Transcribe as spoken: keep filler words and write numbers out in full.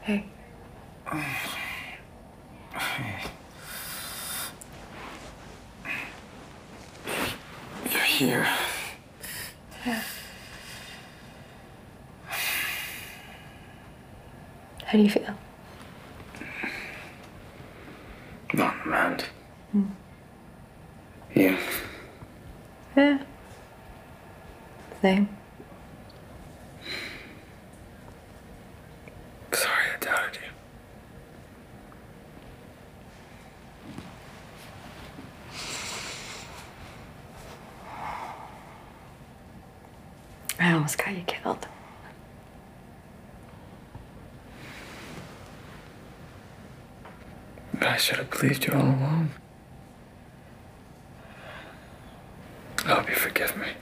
Hey. You're here. Yeah. How do you feel? Not mad. Hmm. You? Yeah. Same. Sorry I doubted you. I almost got you killed. But I should have believed you all along. I hope you forgive me.